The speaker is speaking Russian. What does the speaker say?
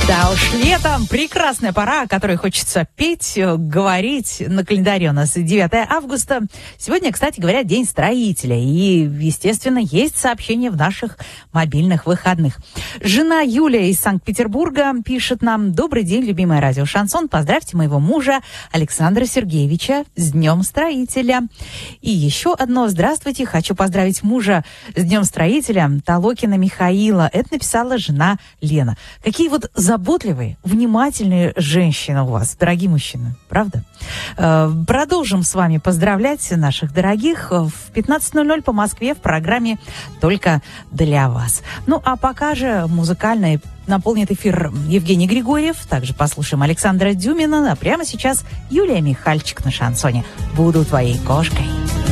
Да уж, летом прекрасная пора, о которой хочется петь, говорить. На календаре у нас 9 августа. Сегодня, кстати говоря, День строителя. И, естественно, есть сообщение в наших мобильных выходных. Жена Юлия из Санкт-Петербурга пишет нам: «Добрый день, любимое радио Шансон. Поздравьте моего мужа Александра Сергеевича с Днем строителя». И еще одно: «Здравствуйте, хочу поздравить мужа с Днем строителя, Толокина Михаила». Это написала жена Лена. Какие вот заботливые, внимательные женщины у вас, дорогие мужчины, правда? Продолжим с вами поздравлять наших дорогих в 15:00 по Москве в программе «Только для вас». Ну, а пока же музыкальный наполнит эфир Евгений Григорьев. Также послушаем Александра Дюмина. А прямо сейчас Юлия Михальчик на шансоне. «Буду твоей кошкой».